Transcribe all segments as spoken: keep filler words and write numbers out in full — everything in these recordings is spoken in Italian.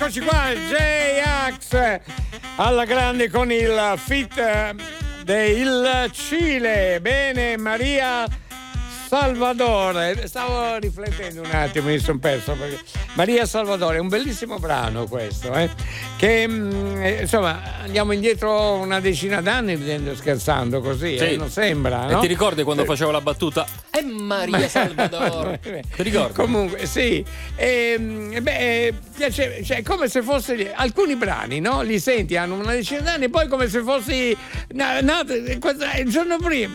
eccoci qua, J-Ax alla grande con il fit del Cile. Bene, Maria Salvadore, stavo riflettendo un attimo, mi sono perso perché Maria Salvadore è un bellissimo brano questo, eh? Che mh, insomma andiamo indietro una decina d'anni ridendo, scherzando così, sì. eh? Non sembra, no? E ti ricordi quando facevo la battuta? È Maria Salvadore. Ti ricordi? Comunque sì, e, beh, piace, cioè, come se fosse alcuni brani, no? Li senti, hanno una decina d'anni, poi come se fossi nato il giorno prima.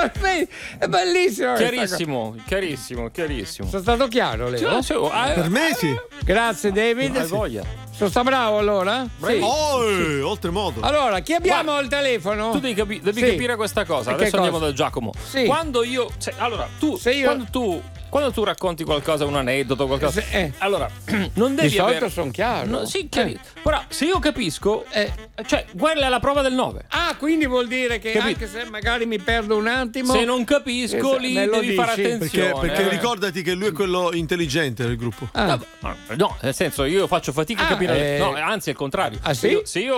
È bellissimo. Chiarissimo, chiarissimo, chiarissimo. Sono stato chiaro, Leo? Sì, sì, eh, per me sì. Grazie, David. Hai voglia. Sono sta bravo allora? Sì. Oh, sì. Oltremodo. Allora, chi abbiamo al telefono? Tu devi, capi- devi sì. capire questa cosa. Che Adesso cosa? andiamo da Giacomo. Sì. Quando io. Cioè, allora, tu. Se io... Quando tu. Quando tu racconti qualcosa, un aneddoto, qualcosa. Se, eh. Allora, non devi di solito avere. sono chiaro. No, sì, chiari. Eh. Però se io capisco, eh. cioè, quella è la prova del nove. Ah, quindi vuol dire che Capito? Anche se magari mi perdo un attimo. Se non capisco, eh, lì devi dici. Fare attenzione. Perché, perché eh. ricordati che lui è quello intelligente del gruppo. Ah. No, no, nel senso, io faccio fatica ah, a capire. Eh. No, anzi, è il contrario. Ah, sì? Se io, se io,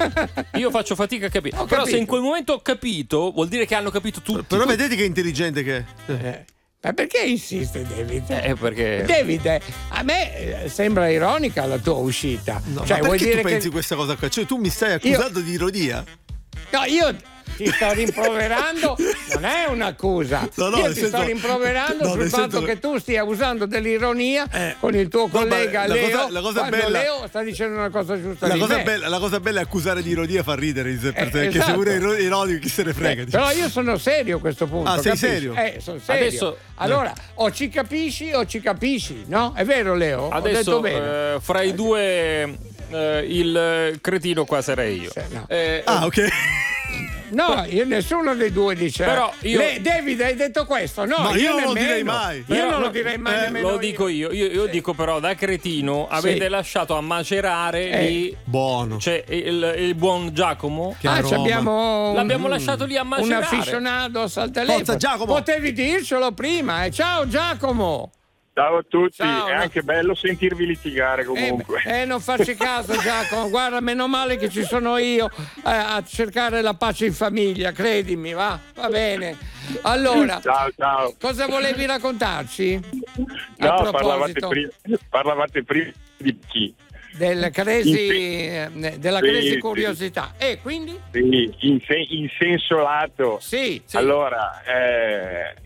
io faccio fatica a capire. Ho Però capito. se in quel momento ho capito, vuol dire che hanno capito tutti. Però tutti. vedete che intelligente che è. Eh. Ma perché insiste, David? Eh, perché. David, a me sembra ironica la tua uscita. No, cioè, ma vuoi perché dire tu pensi che... questa cosa qua? Cioè, tu mi stai accusando io... di ironia? No, io ti sto rimproverando, non è un'accusa. No, no, io ti senso... sto rimproverando no, sul fatto senso... che tu stia usando dell'ironia eh, con il tuo collega no, Leo. La cosa, la cosa quando bella... Leo sta dicendo una cosa giusta. La di cosa, me. bella, la cosa bella è accusare di ironia fa ridere, per eh, perché esatto. se uno è ironico chi se ne frega. Eh, però io sono serio a questo punto. Ah, sei capisci? serio? Eh, sono serio. Adesso, allora, o ci capisci o ci capisci, no? È vero, Leo? Adesso, Ho detto bene. Eh, fra i due, eh, il cretino qua sarei io. No. Eh, ah, ok. No, io nessuno dei due dice. Però io... Le, David, hai detto questo? No, ma io, io non nemmeno. lo direi mai. Io però, non lo direi mai eh, nemmeno. Lo dico io. Io, io sì. dico però da cretino avete sì. lasciato a macerare eh. lì. Buono. C'è il, il buon Giacomo. Che ah, abbiamo l'abbiamo un, lasciato lì a macerare. Un afficionados al telefono. Forza, Giacomo. Potevi dircelo prima. Eh. Ciao Giacomo. Ciao a tutti, Ciao, è no. anche bello sentirvi litigare comunque. Eh, eh non farci caso Giacomo, guarda, meno male che ci sono io eh, a cercare la pace in famiglia, credimi, va? Va bene. Allora, ciao, ciao. Cosa volevi raccontarci? No, a parlavate prima, parlavate prima di chi? Del crazy, in, della sì, crazy sì. curiosità. E quindi? Sì, in, sen, in senso lato. Sì, sì. Allora, eh,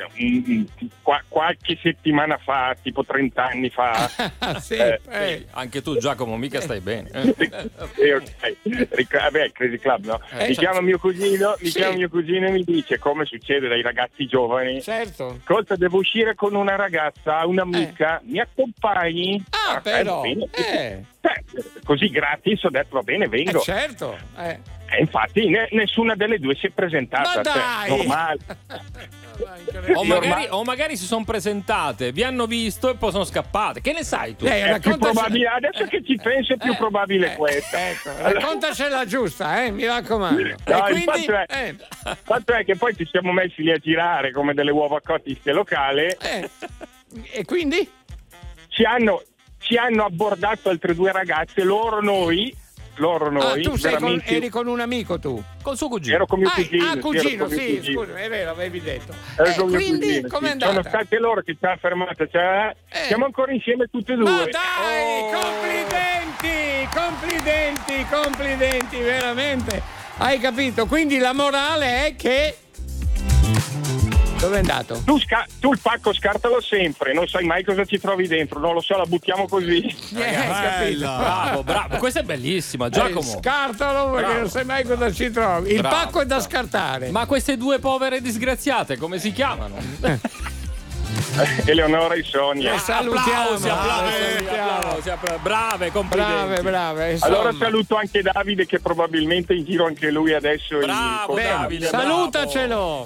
Qua, qualche settimana fa, tipo trenta anni fa, sì, eh, eh. anche tu Giacomo mica stai bene. Eh. eh, okay. Ric- vabbè, Crazy Club, no? Eh, mi chiama mio cugino, mi sì. chiama mio cugino e mi dice, come succede dai ragazzi giovani. Certo. Ascolta, devo uscire con una ragazza, un'amica, eh. mi accompagni? Ah, ah però. Bene. Eh. Eh, così gratis ho detto va bene, vengo. Eh, certo. Eh. E infatti ne- nessuna delle due si è presentata. Ma dai! Cioè, normale. O magari, o magari si sono presentate, vi hanno visto e poi sono scappate. Che ne sai tu? Lei, È più raccontaci... probabile, adesso eh, che ci penso è più eh, probabile eh, questa. Ecco, raccontacela giusta, eh, mi raccomando. No, e il, quindi, fatto è, eh, il fatto è che poi ci siamo messi lì a girare come delle uova cotte in ste locale. Eh, e quindi? Ci hanno, ci hanno abbordato altre due ragazze, loro noi. Loro noi ah, tu sei veramente... con, eri con un amico tu? Col suo cugino. Ero con mio ah, cugino. Ah, cugino, sì, sì, cugino. scusa, è vero, avevi detto. Ero Eh, con mio quindi, cugino, com'è sì. andata? Sono state loro che ci hanno fermato, cioè, Eh. siamo ancora insieme tutte e due. Ma dai, Oh. complimenti, complimenti, complimenti, veramente. Hai capito? Quindi la morale è che... Dove è andato? Tu, sca- tu il pacco scartalo sempre, non sai mai cosa ci trovi dentro, non lo so, la buttiamo così. Eh, capito? Bravo, bravo, questa è bellissima, Giacomo. Eh, scartalo perché Bravo. non sai mai cosa ci trovi. Il Bravo, pacco è da bravo. scartare. Ma queste due povere disgraziate, come si chiamano? Eleonora e Sonia. Le salutiamo. Applausi, applausi, le salutiamo. applausi, applausi. Brave, complimenti. Brave, brave. Insomma. Allora saluto anche Davide che probabilmente è in giro anche lui adesso. Bravo, in... Davide, salutacelo.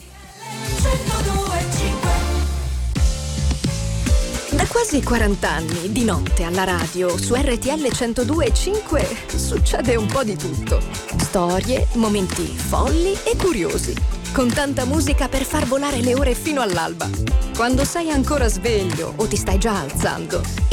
Da quasi quaranta anni, di notte alla radio, su R T L centodue e cinque, succede un po' di tutto. Storie, momenti folli e curiosi. Con tanta musica per far volare le ore fino all'alba. Quando sei ancora sveglio o ti stai già alzando,